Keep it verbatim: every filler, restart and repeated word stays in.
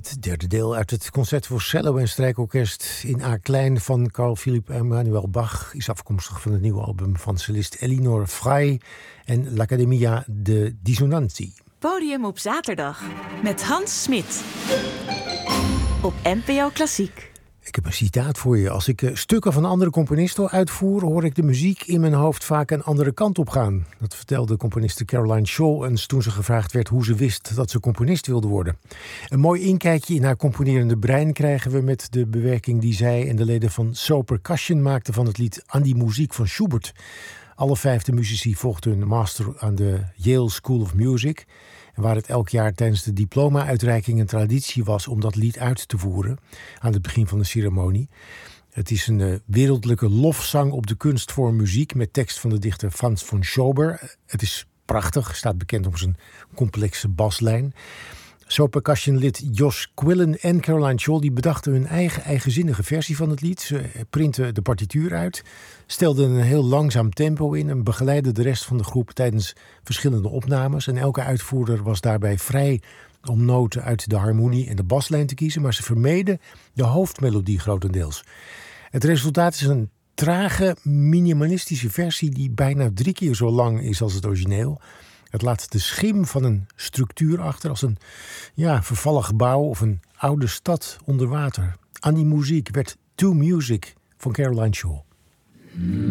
Het derde deel uit het concert voor cello en strijkorkest in A klein van Carl Philipp Emanuel Bach is afkomstig van het nieuwe album van cellist Elinor Frey en l'Accademia de Dissonanti. Podium op zaterdag met Hans Smit op N P O Klassiek. Ik heb een citaat voor je. Als ik stukken van andere componisten uitvoer, hoor ik de muziek in mijn hoofd vaak een andere kant op gaan. Dat vertelde componiste Caroline Shaw eens toen ze gevraagd werd hoe ze wist dat ze componist wilde worden. Een mooi inkijkje in haar componerende brein krijgen we met de bewerking die zij en de leden van So Percussion maakten van het lied An die Muziek van Schubert. Alle vijfde muzici volgden hun master aan de Yale School of Music. En waar het elk jaar tijdens de diploma-uitreiking een traditie was om dat lied uit te voeren aan het begin van de ceremonie. Het is een uh, wereldlijke lofzang op de kunstvorm muziek met tekst van de dichter Franz von Schober. Het is prachtig, staat bekend om zijn complexe baslijn. So Percussion-lid Josh Quillen en Caroline Shaw die bedachten hun eigen eigenzinnige versie van het lied. Ze printen de partituur uit, stelden een heel langzaam tempo in en begeleidden de rest van de groep tijdens verschillende opnames. En elke uitvoerder was daarbij vrij om noten uit de harmonie en de baslijn te kiezen, maar ze vermeden de hoofdmelodie grotendeels. Het resultaat is een trage, minimalistische versie die bijna drie keer zo lang is als het origineel. Het laat de schim van een structuur achter als een ja, vervallen gebouw of een oude stad onder water. Aan die muziek werd To Music van Caroline Shaw.